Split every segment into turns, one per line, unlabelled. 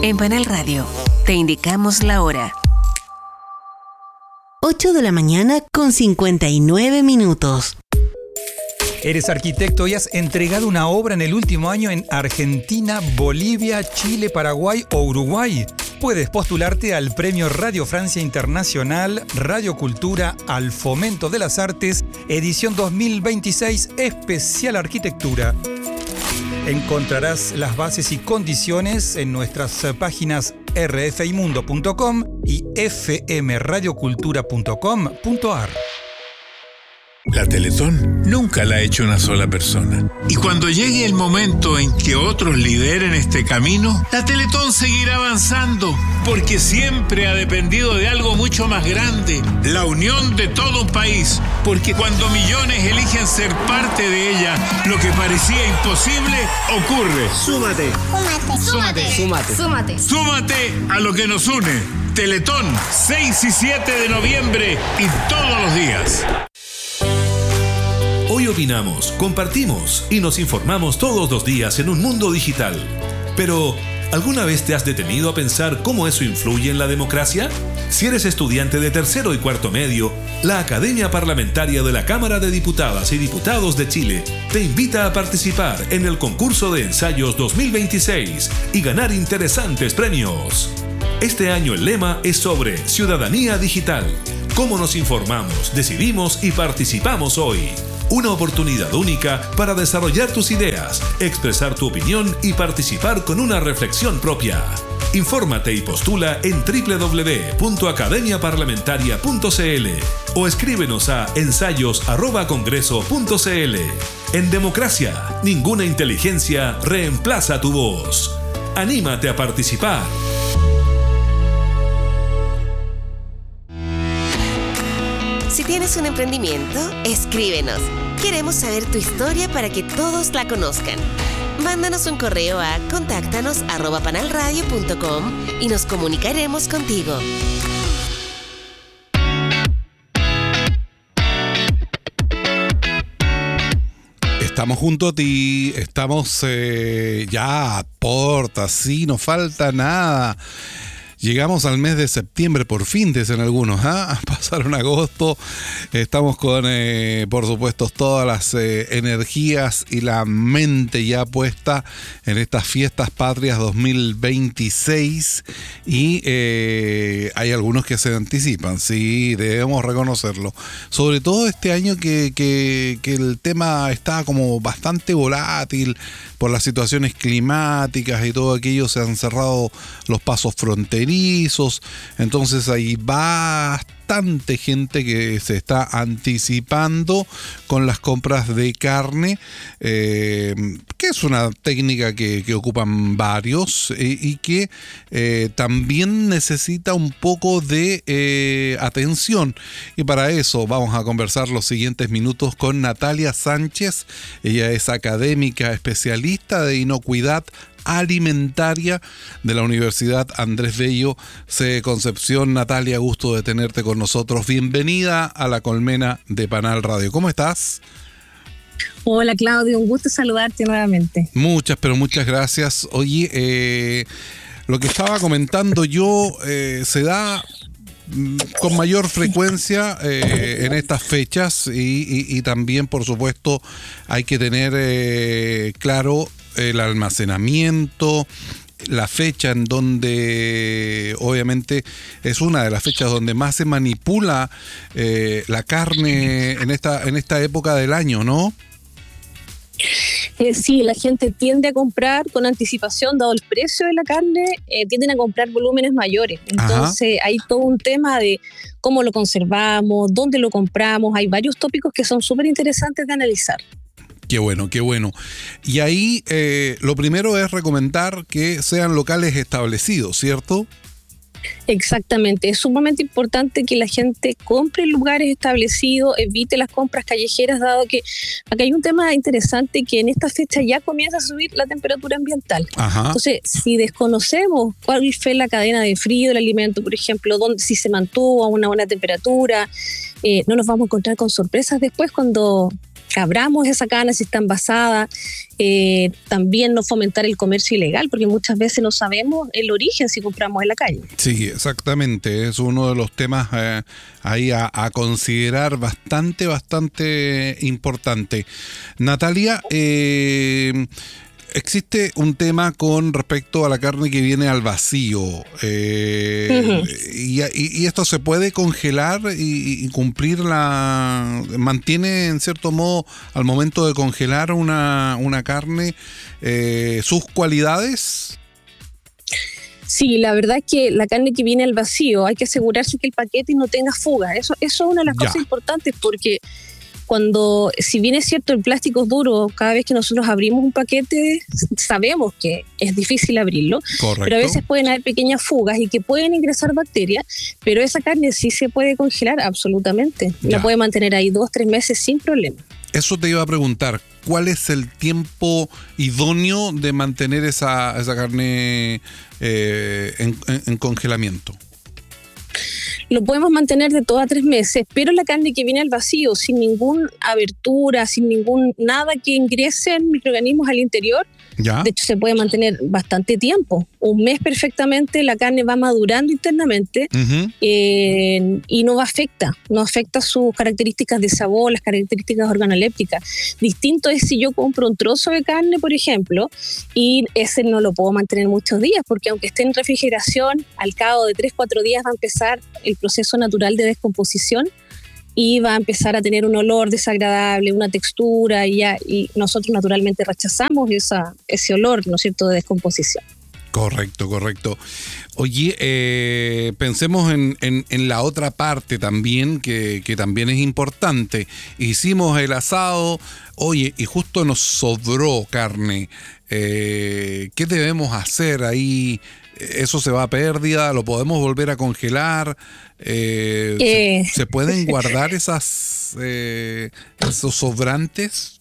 En Panal Radio, te indicamos la hora.
8:59 a.m.
Eres arquitecto y has entregado una obra en el último año en Argentina, Bolivia, Chile, Paraguay o Uruguay. Puedes postularte al Premio Radio Francia Internacional Radio Cultura al Fomento de las Artes, edición 2026, especial Arquitectura. Encontrarás las bases y condiciones en nuestras páginas rfimundo.com y fmradiocultura.com.ar.
La Teletón nunca la ha hecho una sola persona. Y cuando llegue el momento en que otros lideren este camino, la Teletón seguirá avanzando, porque siempre ha dependido de algo mucho más grande, la unión de todo un país. Porque cuando millones eligen ser parte de ella, lo que parecía imposible ocurre.
Súmate.
Súmate a lo que nos une. Teletón, 6 y 7 de noviembre y todos los días.
Hoy opinamos, compartimos y nos informamos todos los días en un mundo digital. Pero, ¿alguna vez te has detenido a pensar cómo eso influye en la democracia? Si eres estudiante de tercero y cuarto medio, la Academia Parlamentaria de la Cámara de Diputadas y Diputados de Chile te invita a participar en el concurso de ensayos 2026 y ganar interesantes premios. Este año el lema es sobre ciudadanía digital. ¿Cómo nos informamos, decidimos y participamos hoy? Una oportunidad única para desarrollar tus ideas, expresar tu opinión y participar con una reflexión propia. Infórmate y postula en www.academiaparlamentaria.cl o escríbenos a ensayos@congreso.cl. En democracia, ninguna inteligencia reemplaza tu voz. ¡Anímate a participar!
Si tienes un emprendimiento, escríbenos. Queremos saber tu historia para que todos la conozcan. Mándanos un correo a contáctanos@panalradio.com y nos comunicaremos contigo.
Estamos junto a ti, estamos ya a puertas, sí, no falta nada. Llegamos al mes de septiembre, por fin, dicen algunos, ¿ah? Pasaron agosto, estamos con, por supuesto, todas las energías y la mente ya puesta en estas fiestas patrias 2026 y hay algunos que se anticipan, sí, debemos reconocerlo. Sobre todo este año que el tema está como bastante volátil por las situaciones climáticas y todo aquello, se han cerrado los pasos fronterizos, entonces hay bastante gente que se está anticipando con las compras de carne, que es una técnica que ocupan varios y que también necesita un poco de atención. Y para eso vamos a conversar los siguientes minutos con Natalia Sánchez. Ella es académica especialista de inocuidad alimentaria de la Universidad Andrés Bello, sede Concepción. Natalia, gusto de tenerte con nosotros. Bienvenida a la colmena de Panal Radio. ¿Cómo estás?
Hola, Claudio, un gusto saludarte nuevamente.
Muchas gracias. Oye, lo que estaba comentando yo se da con mayor frecuencia en estas fechas y también, por supuesto, hay que tener claro el almacenamiento, la fecha en donde obviamente es una de las fechas donde más se manipula la carne en esta época del año, ¿no?
Sí, la gente tiende a comprar con anticipación, dado el precio de la carne, tienden a comprar volúmenes mayores. Entonces hay todo un tema de cómo lo conservamos, dónde lo compramos. Hay varios tópicos que son súper interesantes de analizar.
Qué bueno. Y ahí lo primero es recomendar que sean locales establecidos, ¿cierto?
Exactamente, es sumamente importante que la gente compre en lugares establecidos, evite las compras callejeras, dado que acá hay un tema interesante que en esta fecha ya comienza a subir la temperatura ambiental. Ajá. Entonces, si desconocemos cuál fue la cadena de frío del alimento, por ejemplo, si se mantuvo a una buena temperatura, no nos vamos a encontrar con sorpresas después cuando abramos esa carne si está envasada. También no fomentar el comercio ilegal, porque muchas veces no sabemos el origen si compramos en la calle.
Sí, exactamente. Es uno de los temas ahí a considerar bastante importante. Natalia, existe un tema con respecto a la carne que viene al vacío. Y esto se puede congelar y cumplir mantiene en cierto modo al momento de congelar una carne sus cualidades.
Sí, la verdad es que la carne que viene al vacío hay que asegurarse que el paquete no tenga fugas. Eso es una de las cosas importantes, porque si bien es cierto el plástico es duro, cada vez que nosotros abrimos un paquete sabemos que es difícil abrirlo. Correcto. Pero a veces pueden haber pequeñas fugas y que pueden ingresar bacterias, pero esa carne sí se puede congelar absolutamente. La puede mantener ahí 2-3 meses sin problema.
Eso te iba a preguntar, ¿cuál es el tiempo idóneo de mantener esa carne en congelamiento?
Lo podemos mantener de 2 a 3 meses, pero la carne que viene al vacío, sin ninguna abertura, sin nada que ingresen microorganismos al interior, de hecho se puede mantener bastante tiempo. 1 mes perfectamente, la carne va madurando internamente y no afecta sus características de sabor, las características organolépticas. Distinto es si yo compro un trozo de carne, por ejemplo, y ese no lo puedo mantener muchos días, porque aunque esté en refrigeración, al cabo de 3-4 días va a empezar el proceso natural de descomposición y va a empezar a tener un olor desagradable, una textura, y nosotros naturalmente rechazamos ese olor, ¿no es cierto?, de descomposición.
Correcto. Oye, pensemos en la otra parte también, que también es importante. Hicimos el asado, oye, y justo nos sobró carne. ¿Qué debemos hacer ahí? ¿Eso se va a pérdida? ¿Lo podemos volver a congelar? ¿Se pueden guardar esos sobrantes?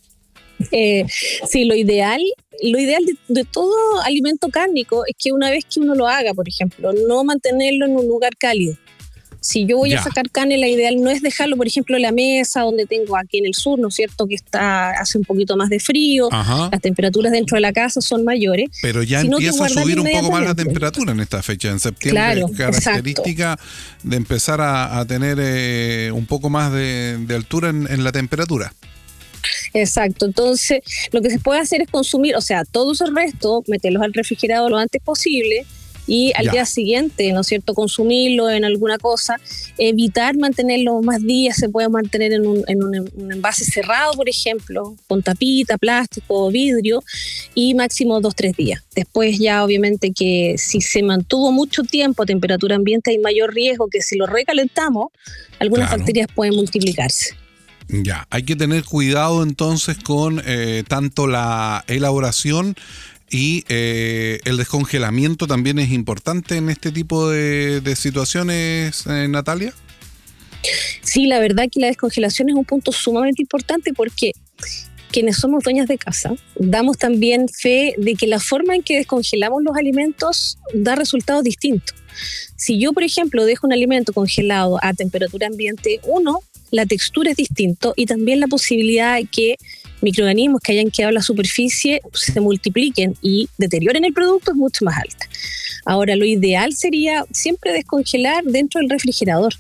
Sí, lo ideal de todo alimento cárnico es que una vez que uno lo haga, por ejemplo, no mantenerlo en un lugar cálido. Si yo voy a sacar carne, la ideal no es dejarlo, por ejemplo, en la mesa donde tengo aquí en el sur, ¿no es cierto?, que hace un poquito más de frío, las temperaturas dentro de la casa son mayores.
Pero ya empieza a subir un poco más la temperatura en esta fecha, en septiembre.
Claro,
característica de empezar a tener un poco más de altura en la temperatura.
Exacto, entonces lo que se puede hacer es consumir, todos esos restos, meterlos al refrigerador lo antes posible y al día siguiente, ¿no es cierto?, consumirlo en alguna cosa, evitar mantenerlo más días. Se puede mantener en un envase cerrado, por ejemplo, con tapita, plástico o vidrio, y máximo 2-3 días. Después ya obviamente que si se mantuvo mucho tiempo a temperatura ambiente hay mayor riesgo que si lo recalentamos, algunas bacterias pueden multiplicarse.
Ya, hay que tener cuidado entonces con tanto la elaboración y el descongelamiento también es importante en este tipo de situaciones, Natalia.
Sí, la verdad que la descongelación es un punto sumamente importante, porque quienes somos dueñas de casa damos también fe de que la forma en que descongelamos los alimentos da resultados distintos. Si yo, por ejemplo, dejo un alimento congelado a temperatura ambiente 1, la textura es distinto y también la posibilidad de que microorganismos que hayan quedado en la superficie se multipliquen y deterioren el producto es mucho más alta. Ahora, lo ideal sería siempre descongelar dentro del refrigerador.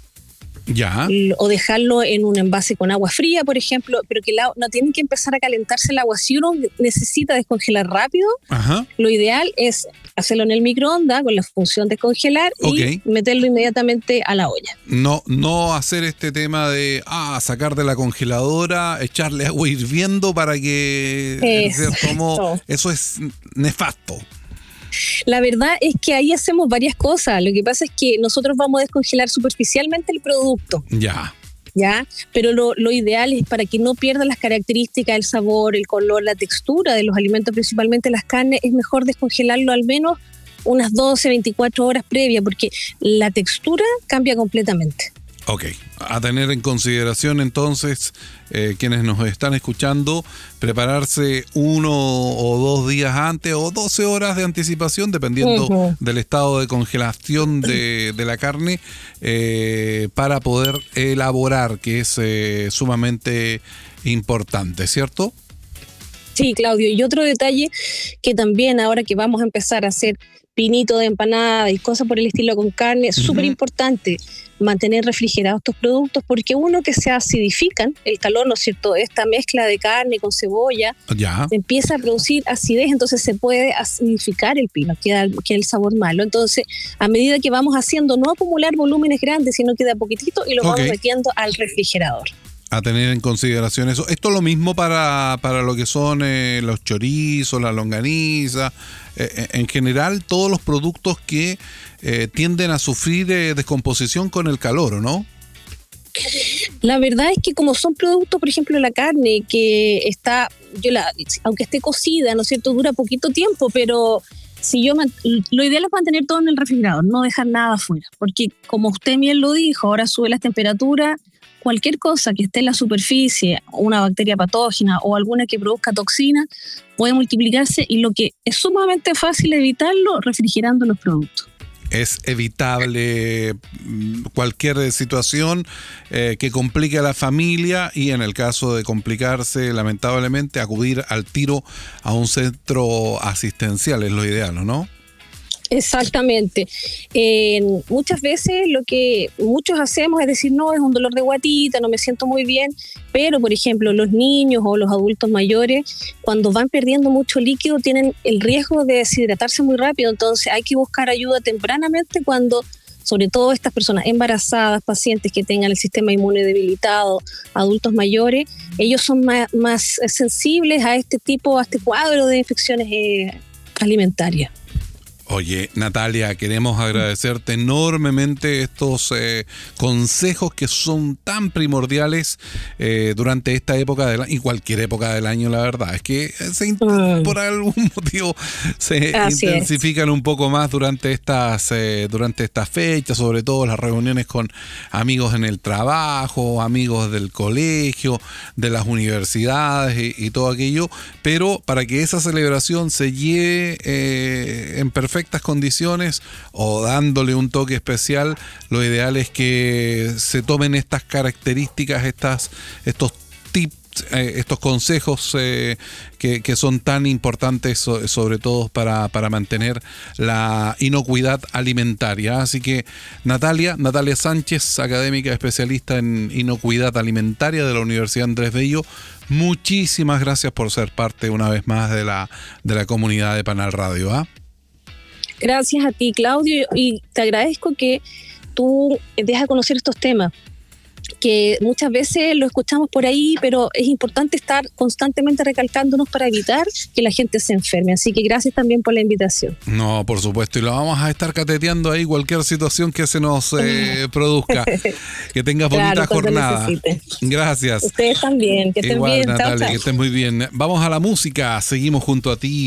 O dejarlo en un envase con agua fría, por ejemplo, pero que no tiene que empezar a calentarse el agua. Si uno necesita descongelar rápido, lo ideal es hacerlo en el microondas con la función de congelar y meterlo inmediatamente a la olla.
No hacer este tema de sacar de la congeladora, echarle agua hirviendo para que eso es nefasto.
La verdad es que ahí hacemos varias cosas. Lo que pasa es que nosotros vamos a descongelar superficialmente el producto. ¿Ya? Pero lo ideal es, para que no pierdan las características, el sabor, el color, la textura de los alimentos, principalmente las carnes, es mejor descongelarlo al menos unas 12-24 horas previas, porque la textura cambia completamente.
Ok, a tener en consideración entonces, quienes nos están escuchando, prepararse 1 o 2 días antes o 12 horas de anticipación, dependiendo del estado de congelación de la carne, para poder elaborar, que es sumamente importante, ¿cierto?
Sí, Claudio, y otro detalle que también ahora que vamos a empezar a hacer pinito de empanada y cosas por el estilo con carne, es súper importante mantener refrigerados estos productos, porque uno, que se acidifican, el calor, ¿no es cierto?, esta mezcla de carne con cebolla, empieza a producir acidez, entonces se puede acidificar el pino, queda el sabor malo. Entonces, a medida que vamos haciendo, no acumular volúmenes grandes, sino que de a poquitito, y lo vamos metiendo al refrigerador.
A tener en consideración eso. Esto es lo mismo para lo que son los chorizos, la longaniza, en general todos los productos que tienden a sufrir descomposición con el calor, ¿o no?
La verdad es que como son productos, por ejemplo, la carne que está, aunque esté cocida, ¿no es cierto?, dura poquito tiempo, pero lo ideal es mantener todo en el refrigerador, no dejar nada afuera, porque como usted bien lo dijo, ahora sube las temperaturas. Cualquier cosa que esté en la superficie, una bacteria patógena o alguna que produzca toxina, puede multiplicarse, y lo que es sumamente fácil evitarlo refrigerando los productos.
Es evitable cualquier situación que complique a la familia, y en el caso de complicarse, lamentablemente, acudir al tiro a un centro asistencial es lo ideal, ¿no?
Exactamente. Muchas veces lo que muchos hacemos es decir, no, es un dolor de guatita, no me siento muy bien, pero por ejemplo los niños o los adultos mayores, cuando van perdiendo mucho líquido, tienen el riesgo de deshidratarse muy rápido, entonces hay que buscar ayuda tempranamente cuando, sobre todo estas personas embarazadas, pacientes que tengan el sistema inmune debilitado, adultos mayores, ellos son más sensibles a este cuadro de infecciones alimentarias.
Oye, Natalia, queremos agradecerte enormemente estos consejos que son tan primordiales durante esta época del año, y cualquier época del año, la verdad. Es que por algún motivo se intensifican un poco más durante estas fechas, sobre todo las reuniones con amigos en el trabajo, amigos del colegio, de las universidades y todo aquello, pero para que esa celebración se lleve en perfectas condiciones o dándole un toque especial, lo ideal es que se tomen estas características, estos tips, estos consejos que son tan importantes, sobre todo para mantener la inocuidad alimentaria. Así que Natalia Sánchez, académica especialista en inocuidad alimentaria de la Universidad Andrés Bello, muchísimas gracias por ser parte una vez más de la comunidad de Panal Radio.
Gracias a ti, Claudio, y te agradezco que tú des a conocer estos temas, que muchas veces lo escuchamos por ahí, pero es importante estar constantemente recalcándonos para evitar que la gente se enferme. Así que gracias también por la invitación.
No, por supuesto, y lo vamos a estar cateteando ahí cualquier situación que se nos produzca. Que tengas bonita jornada. Gracias.
Ustedes también, que estén
igual,
bien.
Natalia,
chao.
Que estén muy bien. Vamos a la música, seguimos junto a ti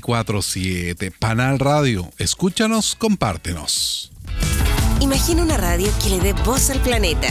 24/7. Panal Radio, escúchanos, compártenos.
Imagina una radio que le dé voz al planeta.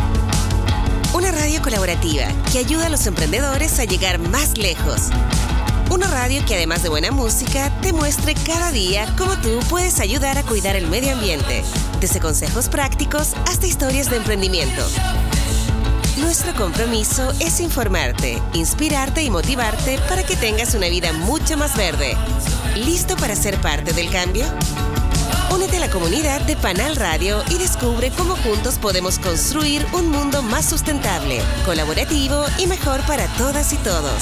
Una radio colaborativa que ayuda a los emprendedores a llegar más lejos. Una radio que, además de buena música, te muestre cada día cómo tú puedes ayudar a cuidar el medio ambiente, desde consejos prácticos hasta historias de emprendimiento. Nuestro compromiso es informarte, inspirarte y motivarte para que tengas una vida mucho más verde. ¿Listo para ser parte del cambio? Únete a la comunidad de Panal Radio y descubre cómo juntos podemos construir un mundo más sustentable, colaborativo y mejor para todas y todos.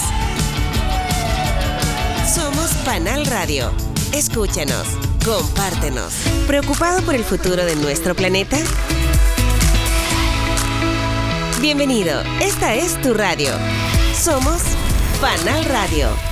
Somos Panal Radio. Escúchanos, compártenos. ¿Preocupado por el futuro de nuestro planeta? Bienvenido, esta es tu radio. Somos Panal Radio.